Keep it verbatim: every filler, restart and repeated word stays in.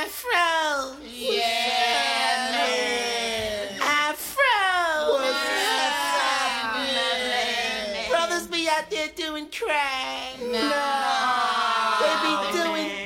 Afro. Yeah, man. Afro. What's happening? Brothers be out there doing crack. No. They be doing